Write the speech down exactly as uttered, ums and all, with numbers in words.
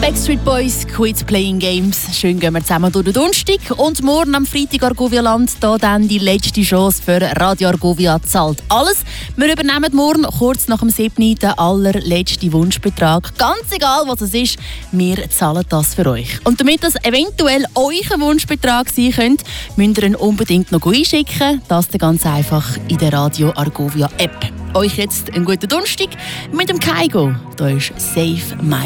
Backstreet Boys, Quit Playing Games. Schön gehen wir zusammen durch den Donnerstag. Und morgen am Freitag Argovia-Land, da dann die letzte Chance für Radio Argovia zahlt alles. Wir übernehmen morgen kurz nach dem siebten den allerletzten Wunschbetrag. Ganz egal, was es ist, wir zahlen das für euch. Und damit das eventuell euer Wunschbetrag sein könnte, müsst ihr ihn unbedingt noch einschicken. Das dann ganz einfach in der Radio Argovia App. Euch jetzt einen guten Donnerstag mit dem Kaigo. Da ist Save My